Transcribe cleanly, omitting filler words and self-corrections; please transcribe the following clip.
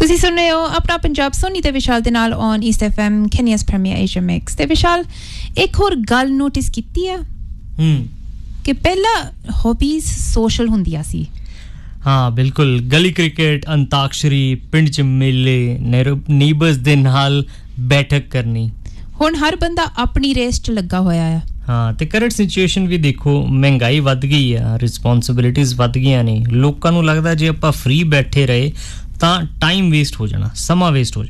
ਤੁਸੀਂ ਸੁਣ ਰਹੇ ਹੋ ਆਪਣਾ ਪੰਜਾਬ ਸੋਨੀ ਤੇ ਵਿਸ਼ਾਲ ਦੇ ਨਾਲ on East FM ਕੈਨੀਅਸ premier Asia mix ਤੇ ਵਿਸ਼ਾਲ ਇੱਕ ਹੋਰ ਗੱਲ ਨੋਟਿਸ ਕੀਤੀ ਆ ਕਿ ਪਹਿਲਾਂ ਹੌਬੀਜ਼ ਸੋਸ਼ਲ ਹੁੰਦੀਆਂ ਸੀ ਹਾਂ ਬਿਲਕੁਲ ਗਲੀ ਕ੍ਰਿਕਟ ਅੰਤਾਕਸ਼ਰੀ ਪਿੰਡ ਚ ਮੇਲੇ ਨੀਬਰਸ ਦੇ ਨਾਲ ਬੈਠਕ ਕਰਨੀ ਹੁਣ ਹਰ ਬੰਦਾ ਆਪਣੀ ਰੇਸ ਚ ਲੱਗਾ ਹੋਇਆ ਆ ਹਾਂ ਤੇ ਕਰੰਟ ਸਿਚੁਏਸ਼ਨ ਵੀ ਦੇਖੋ ਮਹਿੰਗਾਈ ਵੱਧ ਗਈ ਆ ਰਿਸਪੌਂਸਿਬਿਲਿਟੀਜ਼ ਵੱਧ ਗਈਆਂ ਨੇ ਲੋਕਾਂ ਨੂੰ ਲੱਗਦਾ ਜੇ ਆਪਾਂ ਫ੍ਰੀ ਬੈਠੇ ਰਹੇ ਤਾਂ ਟਾਈਮ ਵੇਸਟ ਹੋ ਜਾਣਾ ਸਮਾਂ ਵੇਸਟ ਹੋ